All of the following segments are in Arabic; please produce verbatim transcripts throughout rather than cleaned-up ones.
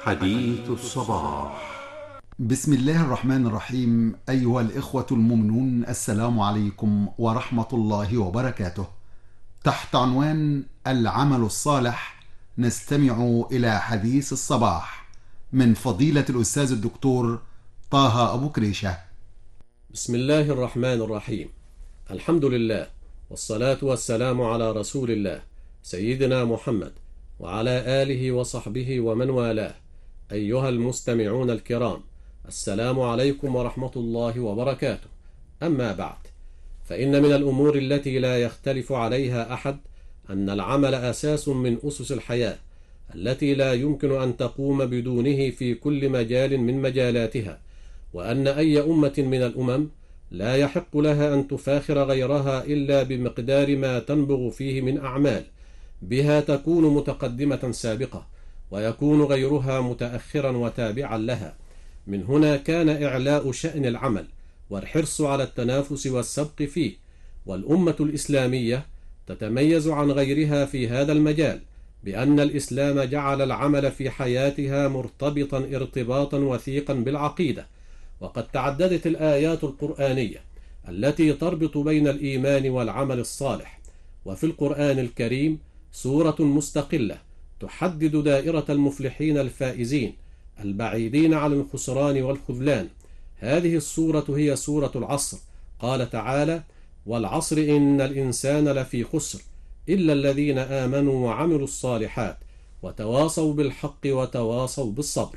حديث الصباح. بسم الله الرحمن الرحيم. أيها الإخوة المؤمنون، السلام عليكم ورحمة الله وبركاته. تحت عنوان العمل الصالح نستمع إلى حديث الصباح من فضيلة الأستاذ الدكتور طه أبو كريشة. بسم الله الرحمن الرحيم. الحمد لله، والصلاة والسلام على رسول الله سيدنا محمد وعلى آله وصحبه ومن والاه. أيها المستمعون الكرام، السلام عليكم ورحمة الله وبركاته. أما بعد، فإن من الأمور التي لا يختلف عليها أحد أن العمل أساس من أسس الحياة التي لا يمكن أن تقوم بدونه في كل مجال من مجالاتها، وأن أي أمة من الأمم لا يحق لها أن تفاخر غيرها إلا بمقدار ما تنبغ فيه من أعمال بها تكون متقدمة سابقة، ويكون غيرها متأخرا وتابعا لها. من هنا كان إعلاء شأن العمل والحرص على التنافس والسبق فيه، والأمة الإسلامية تتميز عن غيرها في هذا المجال بأن الإسلام جعل العمل في حياتها مرتبطا ارتباطا وثيقا بالعقيدة، وقد تعددت الآيات القرآنية التي تربط بين الإيمان والعمل الصالح، وفي القرآن الكريم سورة مستقلة تحدد دائرة المفلحين الفائزين البعيدين عن الخسران والخذلان. هذه السورة هي سورة العصر. قال تعالى: والعصر إن الإنسان لفي خسر إلا الذين آمنوا وعملوا الصالحات وتواصوا بالحق وتواصوا بالصبر.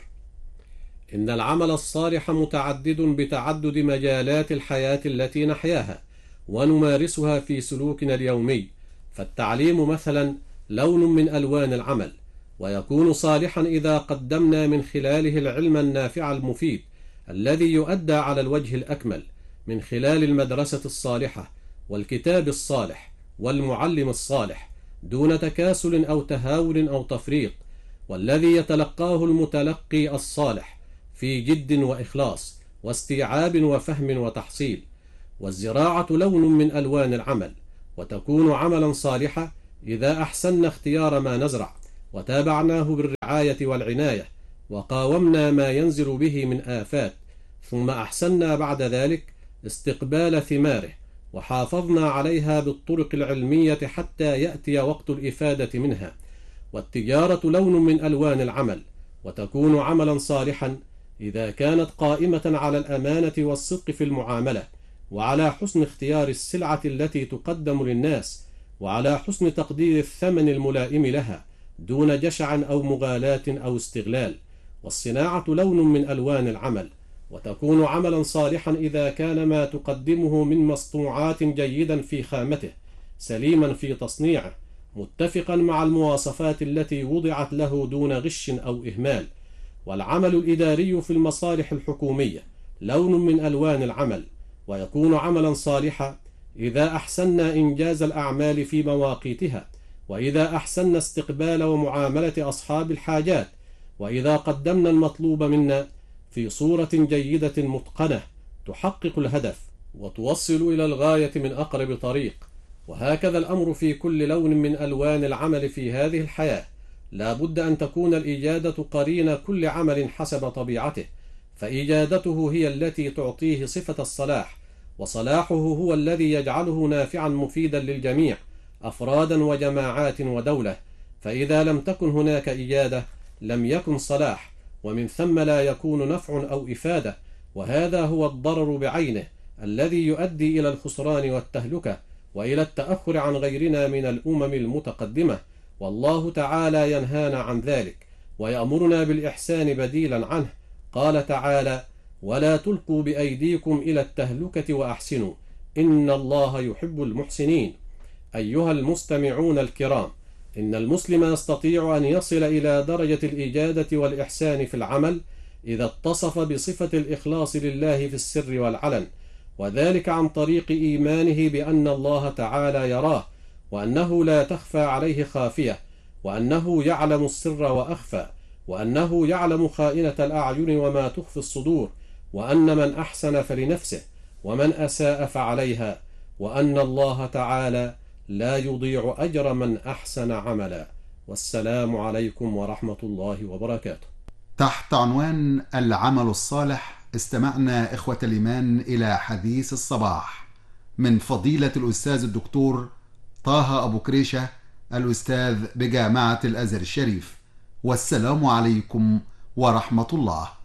إن العمل الصالح متعدد بتعدد مجالات الحياة التي نحياها ونمارسها في سلوكنا اليومي، فالتعليم مثلا لون من ألوان العمل، ويكون صالحا إذا قدمنا من خلاله العلم النافع المفيد الذي يؤدى على الوجه الأكمل من خلال المدرسة الصالحة والكتاب الصالح والمعلم الصالح دون تكاسل أو تهاون أو تفريط، والذي يتلقاه المتلقي الصالح في جد وإخلاص واستيعاب وفهم وتحصيل. والزراعة لون من ألوان العمل، وتكون عملا صالحا إذا أحسننا اختيار ما نزرع وتابعناه بالرعاية والعناية وقاومنا ما ينزل به من آفات، ثم أحسننا بعد ذلك استقبال ثماره وحافظنا عليها بالطرق العلمية حتى يأتي وقت الإفادة منها. والتجارة لون من ألوان العمل، وتكون عملا صالحا إذا كانت قائمة على الأمانة والصدق في المعاملة، وعلى حسن اختيار السلعة التي تقدم للناس، وعلى حسن تقدير الثمن الملائم لها دون جشع أو مغالاة أو استغلال. والصناعة لون من ألوان العمل، وتكون عملا صالحا إذا كان ما تقدمه من مصنوعات جيدا في خامته سليما في تصنيعه متفقا مع المواصفات التي وضعت له دون غش أو إهمال. والعمل الإداري في المصالح الحكومية لون من ألوان العمل، ويكون عملا صالحا إذا أحسننا إنجاز الأعمال في مواقيتها، وإذا أحسننا استقبال ومعاملة أصحاب الحاجات، وإذا قدمنا المطلوب منا في صورة جيدة متقنة تحقق الهدف وتوصل إلى الغاية من أقرب طريق. وهكذا الأمر في كل لون من ألوان العمل في هذه الحياة. لا بد أن تكون الإجادة قرين كل عمل حسب طبيعته، فإجادته هي التي تعطيه صفة الصلاح، وصلاحه هو الذي يجعله نافعا مفيدا للجميع أفرادا وجماعات ودولة. فإذا لم تكن هناك إجادة لم يكن صلاح، ومن ثم لا يكون نفع أو إفادة، وهذا هو الضرر بعينه الذي يؤدي إلى الخسران والتهلكة وإلى التأخر عن غيرنا من الأمم المتقدمة. والله تعالى ينهانا عن ذلك ويأمرنا بالإحسان بديلا عنه. قال تعالى: ولا تلقوا بأيديكم إلى التهلكة وأحسنوا إن الله يحب المحسنين. أيها المستمعون الكرام، إن المسلم يستطيع أن يصل إلى درجة الإجادة والإحسان في العمل إذا اتصف بصفة الإخلاص لله في السر والعلن، وذلك عن طريق إيمانه بأن الله تعالى يراه، وأنه لا تخفى عليه خافية، وأنه يعلم السر وأخفى، وأنه يعلم خائنة الأعين وما تخفي الصدور، وأن من أحسن فلنفسه ومن أساء فعليها، وأن الله تعالى لا يضيع أجر من أحسن عملا. والسلام عليكم ورحمة الله وبركاته. تحت عنوان العمل الصالح استمعنا إخوة الإيمان إلى حديث الصباح من فضيلة الأستاذ الدكتور طه أبو كريشة الأستاذ بجامعة الأزهر الشريف. والسلام عليكم ورحمة الله.